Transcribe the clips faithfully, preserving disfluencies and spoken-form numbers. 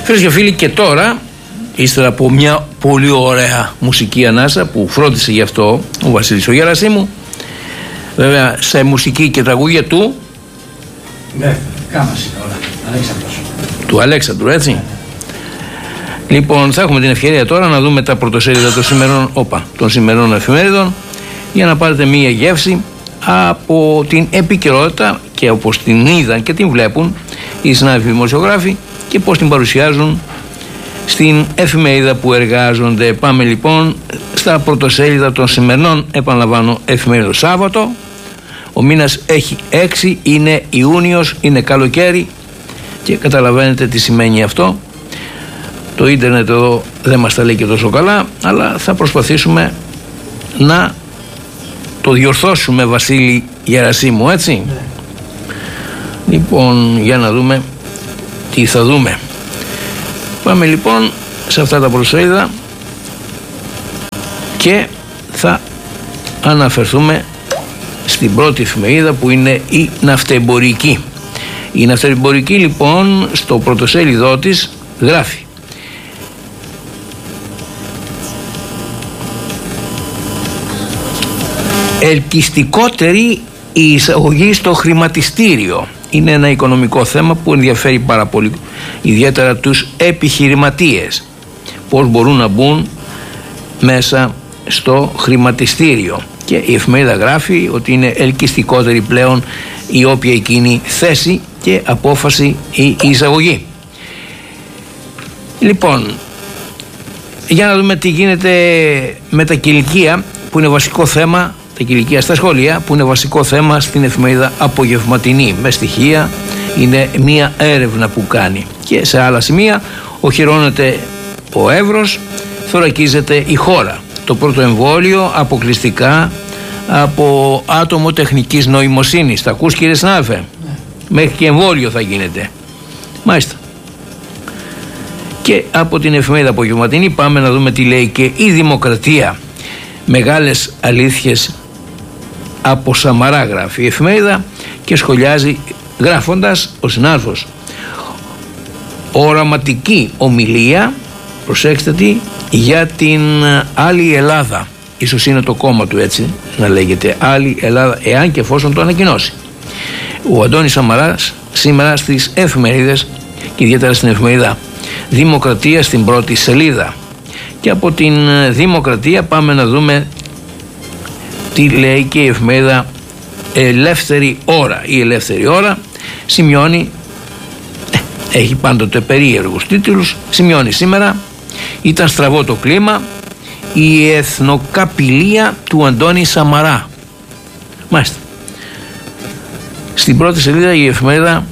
Φίλες και φίλοι, και τώρα, ύστερα από μια πολύ ωραία μουσική ανάσα που φρόντισε γι' αυτό ο Βασίλης ο Γερασίμου, βέβαια σε μουσική και τραγούδια του ναι, κάμαση όλα, Αλέξανδρος. Του Αλέξανδρου, έτσι. Ναι. Λοιπόν, θα έχουμε την ευκαιρία τώρα να δούμε τα πρωτοσέλιδα των σημερών, όπα, των σημερών εφημερίδων, για να πάρετε μία γεύση από την επικαιρότητα και όπως την είδαν και την βλέπουν οι συνάδελφοι δημοσιογράφοι και πώς την παρουσιάζουν στην εφημερίδα που εργάζονται. Πάμε λοιπόν στα πρωτοσέλιδα των σημερινών, επαναλαμβάνω, εφημερίδων. Σάββατο, ο μήνας έχει έξι, είναι Ιούνιος, είναι καλοκαίρι και καταλαβαίνετε τι σημαίνει αυτό. Το ίντερνετ εδώ δεν μας τα λέει και τόσο καλά, αλλά θα προσπαθήσουμε να το διορθώσουμε, Βασίλη Γερασίμου, έτσι. Ναι. Λοιπόν, για να δούμε τι θα δούμε. Πάμε λοιπόν σε αυτά τα πρωτοσέλιδα και θα αναφερθούμε στην πρώτη εφημερίδα που είναι η Ναυτεμπορική. Η Ναυτεμπορική λοιπόν στο πρωτοσέλιδό της γράφει: ελκυστικότερη η εισαγωγή στο χρηματιστήριο. Είναι ένα οικονομικό θέμα που ενδιαφέρει πάρα πολύ, ιδιαίτερα τους επιχειρηματίες, πώς μπορούν να μπουν μέσα στο χρηματιστήριο, και η εφημερίδα γράφει ότι είναι ελκυστικότερη πλέον η όποια εκείνη θέση και απόφαση η εισαγωγή. Λοιπόν, για να δούμε τι γίνεται με τα κηλικεία, που είναι βασικό θέμα, τα κηλικεία στα σχολεία, που είναι βασικό θέμα στην εφημερίδα Απογευματινή, με στοιχεία. Είναι μια έρευνα που κάνει, και σε άλλα σημεία οχυρώνεται ο Εύρος, θωρακίζεται η χώρα. Το πρώτο εμβόλιο αποκλειστικά από άτομο τεχνικής νοημοσύνης. Τα ακούς, κύριε συνάδελφε? Ναι. Μέχρι και εμβόλιο θα γίνεται. Μάλιστα. Και από την εφημερίδα Απογευματινή πάμε να δούμε τι λέει και η Δημοκρατία. Μεγάλες αλήθειες από Σαμαρά, γράφει η εφημερίδα, και σχολιάζει γράφοντας ο συνάδελφος: οραματική ομιλία, προσέξτε τι, για την άλλη Ελλάδα. Ίσως είναι το κόμμα του, έτσι να λέγεται, άλλη Ελλάδα, εάν και εφόσον το ανακοινώσει. Ο Αντώνης Σαμαράς σήμερα στις εφημερίδες και ιδιαίτερα στην εφημερίδα Δημοκρατία στην πρώτη σελίδα. Και από την Δημοκρατία πάμε να δούμε τι λέει και η εφημερίδα Ελεύθερη Ώρα. Η Ελεύθερη Ώρα σημειώνει, έχει πάντοτε περίεργους τίτλους, σημειώνει σήμερα: ήταν στραβό το κλίμα, η εθνοκαπηλεία του Αντώνη Σαμαρά. Μάλιστα. Στην πρώτη σελίδα η εφημερίδα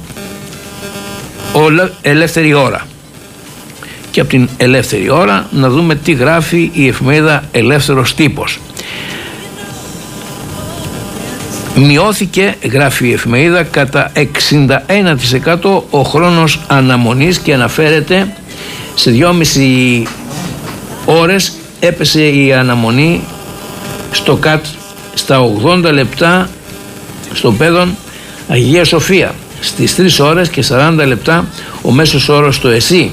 Ελεύθερη Ώρα. Και από την Ελεύθερη Ώρα να δούμε τι γράφει η εφημερίδα Ελεύθερος Τύπος. Μειώθηκε, γράφει η εφημερίδα, κατά εξήντα ένα τοις εκατό ο χρόνος αναμονής, και αναφέρεται σε δυόμιση ώρες έπεσε η αναμονή στο ΚΑΤ στα ογδόντα λεπτά στο Πέδον Αγία Σοφία, στις τρεις ώρες και σαράντα λεπτά ο μέσος όρος στο ΕΣΥ.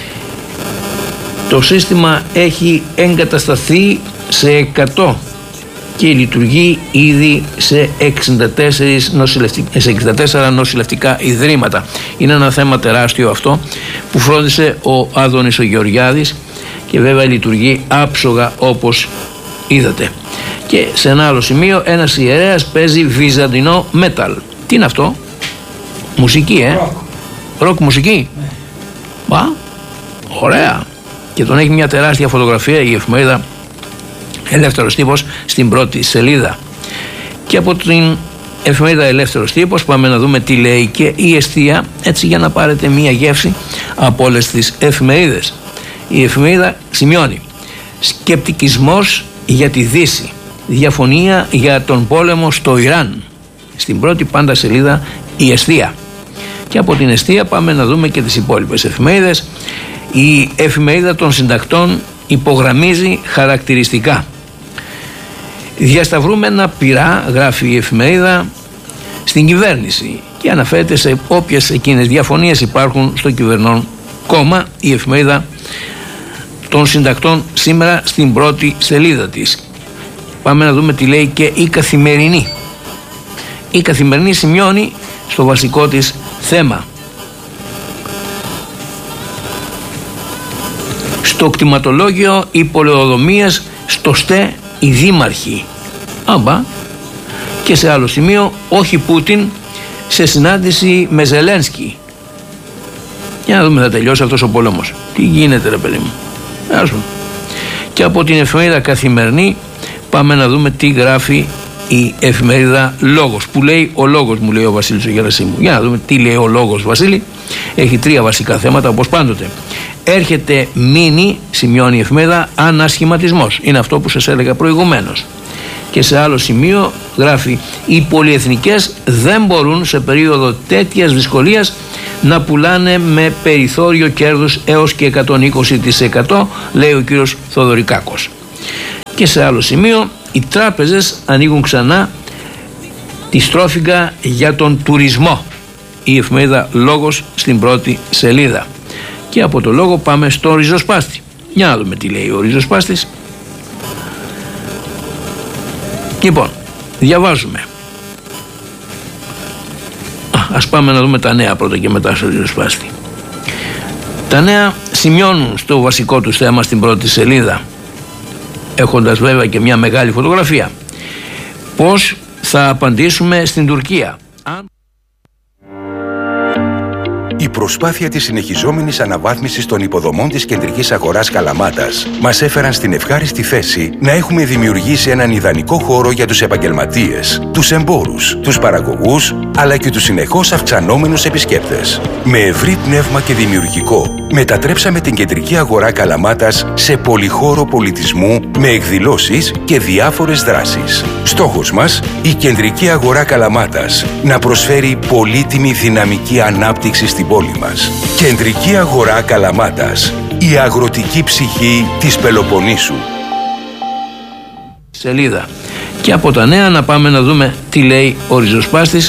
Το σύστημα έχει εγκατασταθεί σε εκατό και λειτουργεί ήδη σε εξήντα τέσσερα νοσηλευτικά ιδρύματα. Είναι ένα θέμα τεράστιο αυτό που φρόντισε ο Άδωνης ο Γεωργιάδης, και βέβαια λειτουργεί άψογα όπως είδατε. Και σε ένα άλλο σημείο ένας ιερέας παίζει βυζαντινό μέταλ. Τι είναι αυτό? Μουσική, ε? Ροκ μουσική. Ναι. Μπα, ωραία. Και τον έχει μια τεράστια φωτογραφία η εφημερίδα Ελεύθερος Τύπος στην πρώτη σελίδα. Και από την εφημερίδα Ελεύθερος Τύπος πάμε να δούμε τι λέει και η Εστία, έτσι για να πάρετε μια γεύση από όλες τις εφημερίδες. Η εφημερίδα σημειώνει: σκεπτικισμός για τη Δύση, διαφωνία για τον πόλεμο στο Ιράν. Στην πρώτη πάντα σελίδα η Εστία. Και από την Εστία πάμε να δούμε και τις υπόλοιπες εφημερίδες. Η εφημερίδα των συντακτών υπογραμμίζει χαρακτηριστικά: διασταυρούμενα πειρά, γράφει η εφημερίδα, στην κυβέρνηση, και αναφέρεται σε όποιες εκείνες διαφωνίες υπάρχουν στο κυβερνών κόμμα, η εφημερίδα των συντακτών σήμερα στην πρώτη σελίδα της. Πάμε να δούμε τι λέει και η Καθημερινή. Η Καθημερινή σημειώνει στο βασικό της θέμα: στο κτηματολόγιο οι πολεοδομίες στο ΣΤΕ οι δήμαρχοι. Άμπα. Και σε άλλο σημείο, όχι Πούτιν σε συνάντηση με Ζελένσκι. Για να δούμε, θα τελειώσει αυτός ο πόλεμος. Τι γίνεται ρε παιδί μου. Άσου. Και από την εφημερίδα Καθημερινή πάμε να δούμε τι γράφει η εφημερίδα Λόγος, που λέει ο Λόγος, μου λέει ο Βασίλης ο Γερασίμου. Για να δούμε τι λέει ο Λόγος, Βασίλη. Έχει τρία βασικά θέματα όπως πάντοτε. Έρχεται μήνυ, σημειώνει η εφημερίδα, ανασχηματισμός. Είναι αυτό που σας έλεγα προηγουμένως. Και σε άλλο σημείο γράφει: οι πολυεθνικές δεν μπορούν σε περίοδο τέτοιας δυσκολίας να πουλάνε με περιθώριο κέρδους έως και εκατόν είκοσι τοις εκατό, λέει ο κύριος Θοδωρικάκος. Και σε άλλο σημείο, οι τράπεζες ανοίγουν ξανά τη στρόφιγγα για τον τουρισμό. Η εφημερίδα Λόγος στην πρώτη σελίδα. Και από το Λόγο πάμε στο ριζοσπάστη. Για να δούμε τι λέει ο ριζοσπάστης. Λοιπόν, διαβάζουμε. Α, ας πάμε να δούμε τα νέα πρώτα και μετά στο ριζοσπάστη. Τα νέα σημειώνουν στο βασικό τους θέμα στην πρώτη σελίδα, έχοντας βέβαια και μια μεγάλη φωτογραφία, πώς θα απαντήσουμε στην Τουρκία. Η προσπάθεια της συνεχιζόμενης αναβάθμισης των υποδομών της κεντρικής αγοράς Καλαμάτας μας έφεραν στην ευχάριστη θέση να έχουμε δημιουργήσει έναν ιδανικό χώρο για τους επαγγελματίες, τους εμπόρους, τους παραγωγούς, αλλά και τους συνεχώς αυξανόμενους επισκέπτες. Με ευρύ πνεύμα και δημιουργικό, μετατρέψαμε την κεντρική αγορά Καλαμάτας σε πολυχώρο πολιτισμού με εκδηλώσεις και διάφορες δράσεις. Στόχος μας, η κεντρική αγορά Καλαμάτας να προσφέρει πολύτιμη δυναμική ανάπτυξη στην πόλη μας. Κεντρική αγορά Καλαμάτας, η αγροτική ψυχή της Πελοποννήσου. Σελίδα. Και από τα νέα να πάμε να δούμε τι λέει ο ριζοσπάστης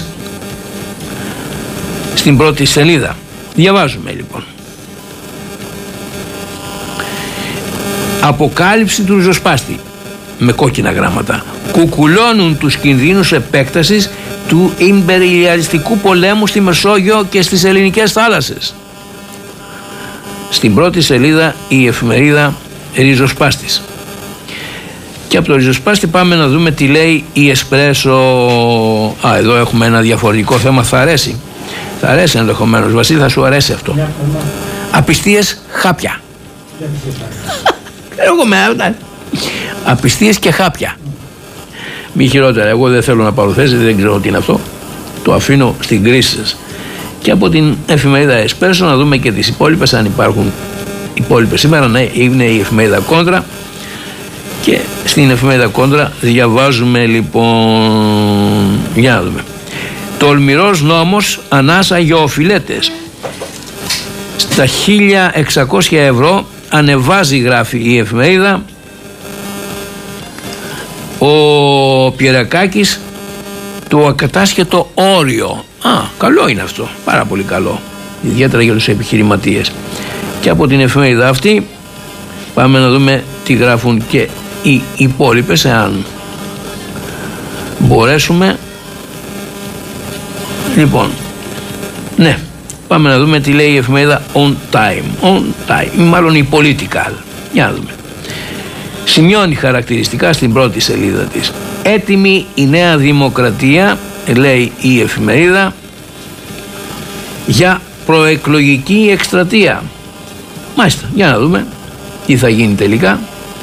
στην πρώτη σελίδα. Διαβάζουμε λοιπόν. Αποκάλυψη του ριζοσπάστη με κόκκινα γράμματα. Κουκουλώνουν τους κινδύνους επέκτασης του ιμπεριαλιστικού πολέμου στη Μεσόγειο και στις ελληνικές θάλασσες. Στην πρώτη σελίδα η εφημερίδα Ριζοσπάστης. Και από το ριζοσπάστη πάμε να δούμε τι λέει η Εσπρέσο. Α, εδώ έχουμε ένα διαφορετικό θέμα, θα αρέσει. Θα αρέσει ενδεχομένως, Βασίλη, θα σου αρέσει αυτό. Yeah, απιστίες χάπια. Εγώ με αυτά. Απιστίες και χάπια. Μη χειρότερα, εγώ δεν θέλω να πάρω θέση, δεν ξέρω τι είναι αυτό. Το αφήνω στην κρίση σας. Και από την εφημερίδα Εσπρέσο να δούμε και τις υπόλοιπες, αν υπάρχουν υπόλοιπες σήμερα. Ναι, είναι η εφημερίδα Κόντρα. Και στην εφημερίδα Κόντρα διαβάζουμε λοιπόν, για να δούμε. Τολμηρός νόμος ανάσα για οφειλέτες. Στα χίλια εξακόσια ευρώ ανεβάζει, γράφει η εφημερίδα, ο Πιερακάκης το ακατάσχετο όριο. Α, καλό είναι αυτό, πάρα πολύ καλό, ιδιαίτερα για τους επιχειρηματίες. Και από την εφημερίδα αυτή πάμε να δούμε τι γράφουν και οι υπόλοιπες, εάν μπορέσουμε. Λοιπόν, ναι, πάμε να δούμε τι λέει η εφημερίδα On Time. On Time, μάλλον η Political. Για να δούμε. Σημειώνει χαρακτηριστικά στην πρώτη σελίδα της. Έτοιμη η Νέα Δημοκρατία, λέει η εφημερίδα, για προεκλογική εκστρατεία. Μάλιστα, για να δούμε τι θα γίνει τελικά.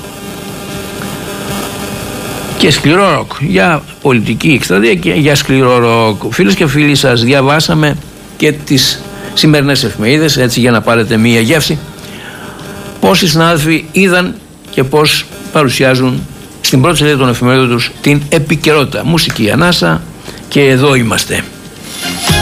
Και σκληρό ροκ, για πολιτική εκστρατεία και για σκληρό ροκ. Φίλες και φίλοι, σας διαβάσαμε και τις σημερινές εφημερίδες, έτσι για να πάρετε μία γεύση πώς οι συνάδελφοι είδαν και πώς παρουσιάζουν στην πρώτη σελίδα των εφημερίδων τους την επικαιρότητα. Μουσική ανάσα και εδώ είμαστε.